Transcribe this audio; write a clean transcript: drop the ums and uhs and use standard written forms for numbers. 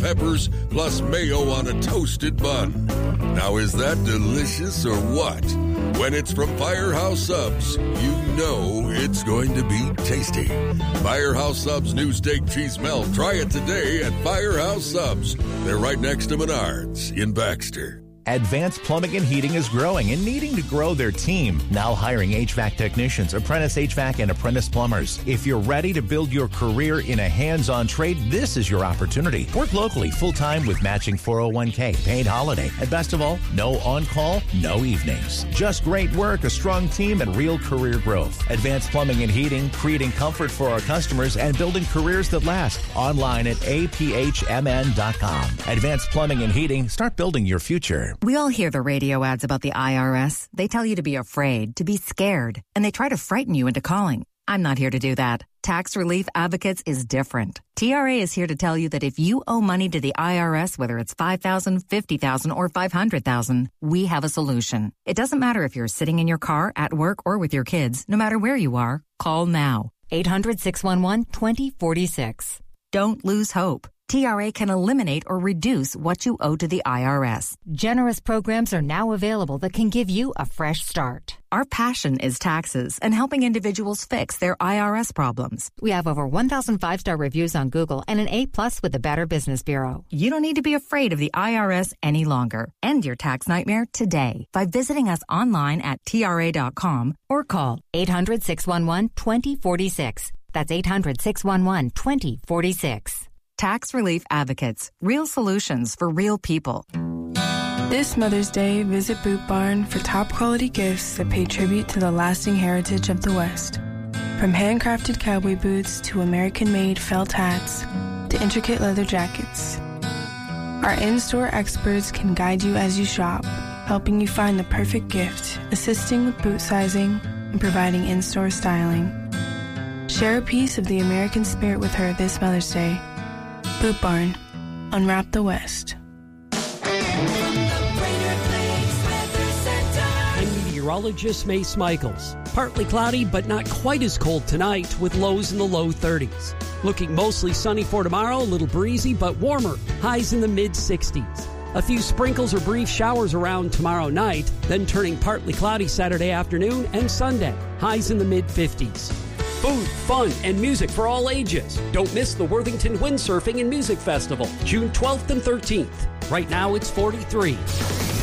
peppers, plus mayo on a toasted bun. Now, is that delicious or what? When it's from Firehouse Subs, you know it's going to be tasty. Firehouse Subs new steak cheese melt. Try it today at Firehouse Subs. They're right next to Menards in Baxter. Advanced Plumbing and Heating is growing and needing to grow their team. Now hiring HVAC technicians, apprentice HVAC, and apprentice plumbers. If you're ready to build your career in a hands-on trade, this is your opportunity. Work locally, full-time with matching 401k, paid holiday. And best of all, no on-call, no evenings. Just great work, a strong team, and real career growth. Advanced Plumbing and Heating, creating comfort for our customers and building careers that last. Online at aphmn.com. Advanced Plumbing and Heating, start building your future. We all hear the radio ads about the IRS. They tell you to be afraid, to be scared, and they try to frighten you into calling. I'm not here to do that. Tax Relief Advocates is different. TRA is here to tell you that if you owe money to the IRS, whether it's $5,000, $50,000, or $500,000, we have a solution. It doesn't matter if you're sitting in your car, at work, or with your kids. No matter where you are, call now. 800-611-2046. Don't lose hope. TRA can eliminate or reduce what you owe to the IRS. Generous programs are now available that can give you a fresh start. Our passion is taxes and helping individuals fix their IRS problems. We have over 1,000 5-star reviews on Google and an A+ with the Better Business Bureau. You don't need to be afraid of the IRS any longer. End your tax nightmare today by visiting us online at TRA.com or call 800-611-2046. That's 800-611-2046. Tax Relief Advocates. Real solutions for real people. This Mother's Day, visit Boot Barn for top quality gifts that pay tribute to the lasting heritage of the West. From handcrafted cowboy boots to American-made felt hats to intricate leather jackets. Our in-store experts can guide you as you shop, helping you find the perfect gift, assisting with boot sizing, and providing in-store styling. Share a piece of the American spirit with her this Mother's Day. Boot Barn. Unwrap the West. I'm meteorologist Mace Michaels. Partly cloudy, but not quite as cold tonight, with lows in the low 30s. Looking mostly sunny for tomorrow, a little breezy, but warmer. Highs in the mid-60s. A few sprinkles or brief showers around tomorrow night, then turning partly cloudy Saturday afternoon and Sunday. Highs in the mid-50s. Food, fun, and music for all ages. Don't miss the Worthington Windsurfing and Music Festival, June 12th and 13th. Right now it's 43.